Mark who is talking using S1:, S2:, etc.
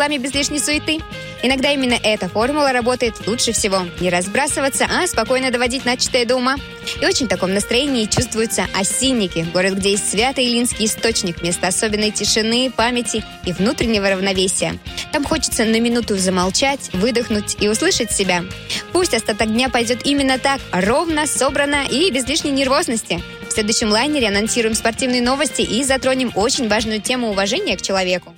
S1: делами без лишней суеты. Иногда именно эта формула работает лучше всего. Не разбрасываться, а спокойно доводить начатое до ума. И очень в таком настроении чувствуются Осинники, город, где есть Свято-Илинский источник, место особенной тишины, памяти и внутреннего равновесия. Там хочется на минуту замолчать, выдохнуть и услышать себя. Пусть остаток дня пойдет именно так, ровно, собрано и без лишней нервозности. В следующем лайнере анонсируем спортивные новости и затронем очень важную тему уважения к человеку.